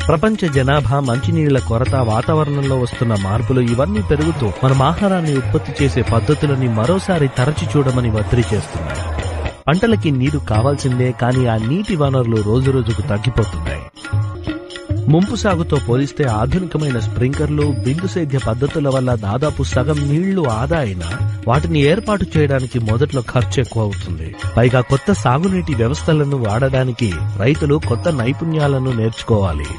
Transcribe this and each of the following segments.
ప్రపంచ జనాభా, మంచినీళ్ల కొరత, వాతావరణంలో వస్తున్న మార్పులు ఇవన్నీ పెరుగుతూ మనం ఆహారాన్ని ఉత్పత్తి చేసే పద్ధతులని మరోసారి తరచి చూడమని ఒత్తిడి చేస్తున్నాయి. పంటలకి నీరు కావాల్సిందే, కానీ ఆ నీటి వనరులు రోజురోజుకు తగ్గిపోతున్నాయి. ముంపు సాగుతో పోలిస్తే ఆధునికమైన స్ప్రింక్లర్లు, బిందు సేద్య పద్ధతుల వల్ల దాదాపు సగం నీళ్లు ఆదా అయినా వాటిని ఏర్పాటు చేయడానికి మొదట్లో ఖర్చు ఎక్కువ అవుతుంది. పైగా కొత్త సాగునీటి వ్యవస్థలను వాడడానికి రైతులు కొత్త నైపుణ్యాలను నేర్చుకోవాలి.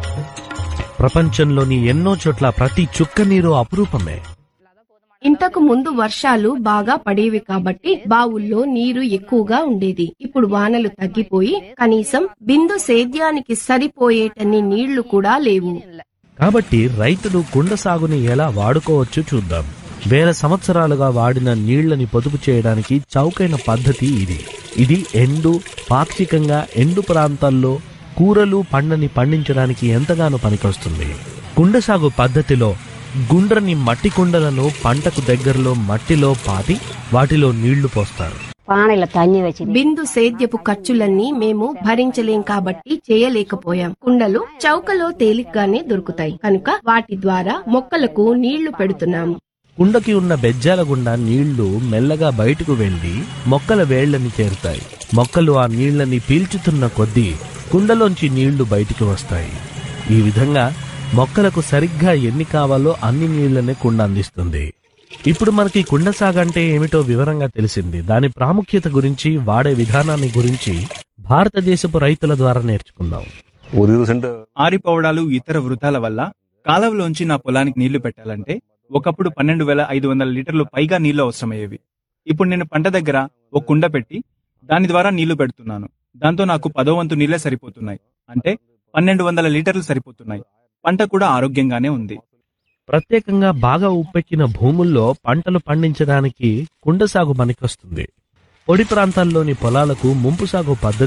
ప్రపంచంలోని ఎన్నో చోట్ల ప్రతి చుక్క నీరు అపురూపమే. ఇంతకు ముందు వర్షాలు బాగా పడేవి కాబట్టి బావుల్లో నీరు ఎక్కువగా ఉండేది. ఇప్పుడు వానలు తగ్గిపోయి కనీసం బిందు సేద్యానికి సరిపోయేటన్ని నీళ్లు కూడా లేవు. కాబట్టి రైతులు కుండ సాగుని ఎలా వాడుకోవచ్చో చూద్దాం. వేల సంవత్సరాలుగా వాడిన నీళ్లని పొదుపు చేయడానికి చౌకైన పద్ధతి ఇది పాక్షికంగా ఎండు ప్రాంతాల్లో కూరలు, పండ్లని పండించడానికి ఎంతగానో పనికొస్తుంది. కుండ సాగు పద్ధతిలో గుండ్రని మట్టి కుండలను పంటకు దగ్గరలో మట్టిలో పాతి వాటిలో నీళ్లు పోస్తారు. బిందు సేద్యపు ఖర్చులన్నీ మేము భరించలేం కాబట్టి చేయలేకపోయాం. కుండలు చౌకలో తేలిగ్గానే దొరుకుతాయి కనుక వాటి ద్వారా మొక్కలకు నీళ్లు పెడుతున్నాము. కుండకి ఉన్న బెజ్జాల గుండా నీళ్లు మెల్లగా బయటకు వెళ్లి మొక్కల వేళ్లని చేరుతాయి. మొక్కలు ఆ నీళ్లని పీల్చుతున్న కొద్దీ కుండలోంచి నీళ్లు బయటికి వస్తాయి. ఈ విధంగా మొక్కలకు సరిగ్గా ఎన్ని కావాలో అన్ని నీళ్లనే కుండ అందిస్తుంది. ఇప్పుడు మనకి కుండ సాగంటే ఏమిటో వివరంగా తెలిసింది. దాని ప్రాముఖ్యత గురించి, వాడే విధానాన్ని గురించి భారతదేశపు రైతుల ద్వారా నేర్చుకుందాం. ఆరిపోవడాలు, ఇతర వృధాల వల్ల కాలవలోంచి నా పొలానికి నీళ్లు పెట్టాలంటే ఒకప్పుడు 12,500 లీటర్లు పైగా నీళ్లు అవసరమయ్యేవి. ఇప్పుడు నేను పంట దగ్గర ఒక కుండ పెట్టి దాని ద్వారా నీళ్లు పెడుతున్నాను. దాంతో నాకు 10వ వంతు నీళ్లే సరిపోతున్నాయి. అంటే 1200 లీటర్లు సరిపోతున్నాయి. పంట కూడా ఆరోగ్యంగానే ఉంది. ప్రత్యేకంగా బాగా ఉప్పెక్కిన భూముల్లో పంటలు పండించడానికి కుండ సాగు పనికొస్తుంది. పొడి ప్రాంతాల్లోని పొలాలకు ముంపు సాగు పద్ధతి